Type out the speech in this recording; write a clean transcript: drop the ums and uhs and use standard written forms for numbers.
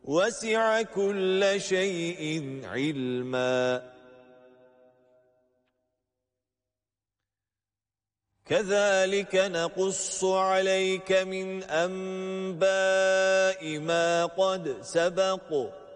وسع كل شيء علما كذلك نقص عليك من أنباء ما قد سبق